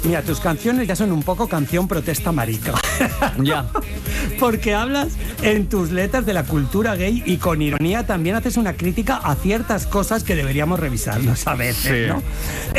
Mira, tus canciones ya son un poco canción protesta marica. Ya. Porque hablas en tus letras de la cultura gay y con ironía también haces una crítica a ciertas cosas que deberíamos revisarnos a veces, ¿no?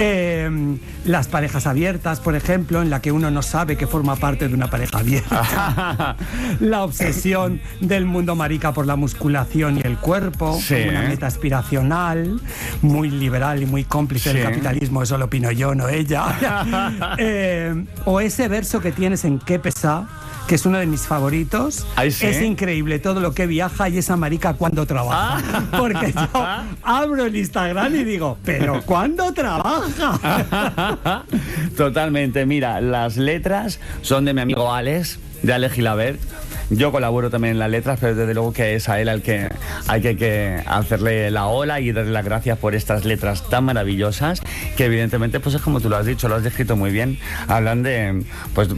Las parejas abiertas, por ejemplo, en la que uno no sabe que forma parte de una pareja abierta. La obsesión del mundo marica por la musculación y el cuerpo, como una meta aspiracional, muy liberal y muy cómplice del capitalismo, eso lo opino yo, no ella. O ese verso que tienes en Qué pesá, que es uno de mis favoritos. Ay, ¿sí? Es increíble todo lo que viaja y esa marica cuando trabaja. Porque yo abro el Instagram y digo, ¿pero cuándo trabaja? Totalmente. Mira, las letras son de mi amigo Alex, de Alex Gilabert. Yo colaboro también en las letras, pero desde luego que es a él al que hay que hacerle la ola y darle las gracias por estas letras tan maravillosas, que evidentemente, pues es como tú lo has dicho, lo has descrito muy bien. Hablan de, pues,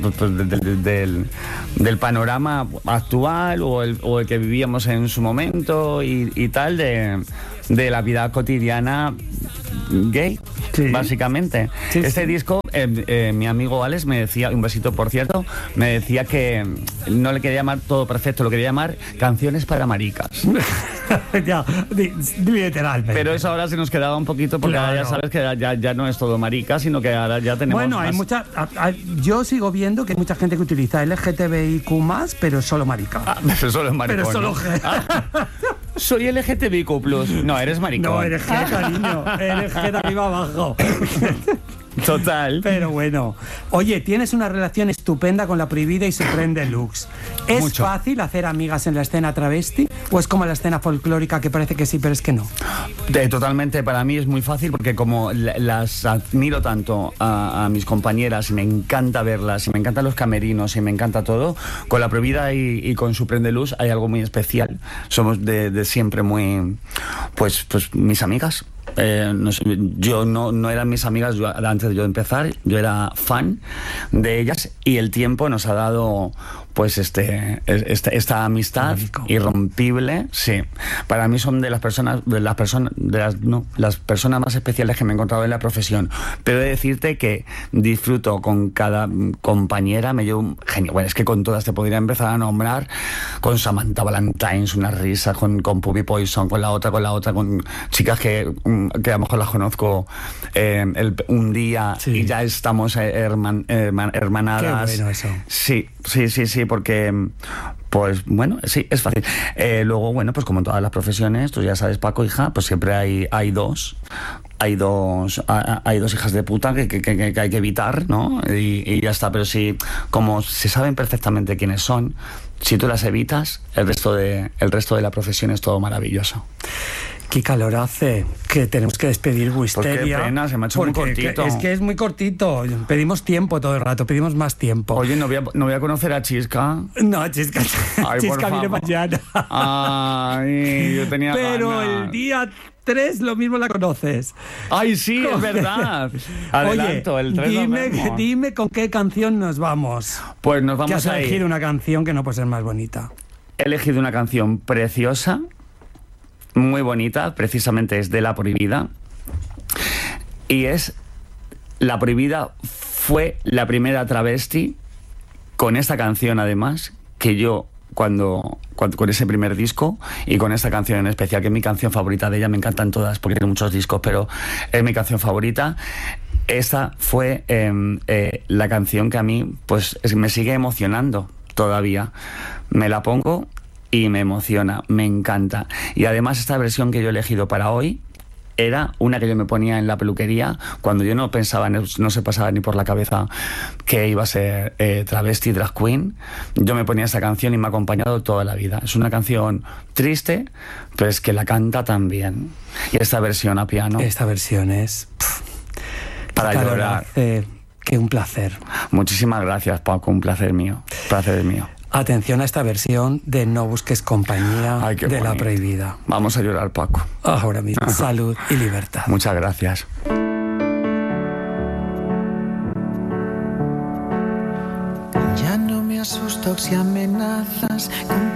del panorama actual o el que vivíamos en su momento y tal, de la vida cotidiana gay, básicamente. Sí, este disco, mi amigo Alex me decía, un besito por cierto, me decía que no le quería llamar Todo Perfecto, lo quería llamar Canciones para Maricas. Ya, literalmente. Pero eso ahora se nos quedaba un poquito, porque ahora ya sabes que ya no es todo marica, sino que ahora ya tenemos. Bueno, hay mucha. Yo sigo viendo que hay mucha gente que utiliza LGTBIQ+, pero solo marica. Pero solo es maricón. Pero solo G. Soy LGTBIQ+. No, eres maricón. No, eres G, cariño. Eres G de arriba abajo. Total. Pero bueno. Oye, tienes una relación estupenda con La Prohibida y Supreme Deluxe. ¿Es Mucho. fácil hacer amigas en la escena travesti? ¿O es como la escena folclórica que parece que sí, pero es que no? Totalmente, para mí es muy fácil porque como las admiro tanto a mis compañeras y me encanta verlas y me encantan los camerinos y me encanta todo, con La Prohibida y con Supreme Deluxe hay algo muy especial. Somos de siempre muy, pues mis amigas. No sé, yo no eran mis amigas antes de yo empezar, yo era fan de ellas y el tiempo nos ha dado pues esta amistad irrompible. Sí, para mí son de las personas las personas más especiales que me he encontrado en la profesión, pero he de decirte que disfruto con cada compañera, me llevo genio. Bueno, es que con todas te podría empezar a nombrar, con Samantha Valentines, una risa, con Puppy Poison, con la otra, con chicas que a lo mejor las conozco un día y ya estamos hermanadas. Qué bueno eso. Sí, porque pues bueno, sí, es fácil. Luego, bueno, pues como en todas las profesiones, tú ya sabes, Paco, hija, pues siempre hay dos hijas de puta que hay que evitar, ¿no? Y ya está, pero sí, como se saben perfectamente quiénes son, si tú las evitas, el resto de la profesión es todo maravilloso. Qué calor hace, que tenemos que despedir Wisteria. Qué pena, se me ha hecho muy cortito. Es que es muy cortito. Pedimos tiempo todo el rato, pedimos más tiempo. Oye, no voy a conocer a Chisca. No, Chisca viene mañana. Ay, yo tenía Pero ganas. el día 3 lo mismo la conoces. Ay, sí, es verdad. Adelanto, oye, el 3 dime con qué canción nos vamos. Pues nos vamos que has a ir. elegido una canción que no puede ser más bonita. He elegido una canción preciosa, muy bonita, precisamente es de La Prohibida. Y es La Prohibida fue la primera travesti con esta canción, además, que yo cuando con ese primer disco y con esta canción en especial, que es mi canción favorita de ella, me encantan todas porque tiene muchos discos, pero es mi canción favorita. Esta fue la canción que a mí pues me sigue emocionando todavía. Me la pongo y me emociona, me encanta. Y además esta versión que yo he elegido para hoy era una que yo me ponía en la peluquería cuando yo no pensaba, no se pasaba ni por la cabeza que iba a ser travesti, drag queen. Yo me ponía esa canción y me ha acompañado toda la vida. Es una canción triste, pero es que la canta tan bien. Y esta versión a piano. Esta versión es para llorar. Que un placer. Muchísimas gracias, Paco, un placer mío. Placer mío. Atención a esta versión de No busques compañía. Ay, de bonito. La Prohibida. Vamos a llorar, Paco. Ahora mismo. Salud y libertad. Muchas gracias. Ya no me asustas y amenazas con